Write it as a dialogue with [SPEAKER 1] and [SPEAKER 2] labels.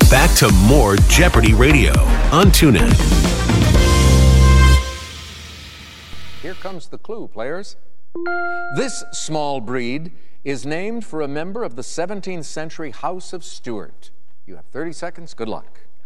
[SPEAKER 1] Back to more Jeopardy Radio on TuneIn.
[SPEAKER 2] Here comes the clue, players. This small breed is named for a member of the 17th century House of Stuart. You have 30 seconds. Good luck.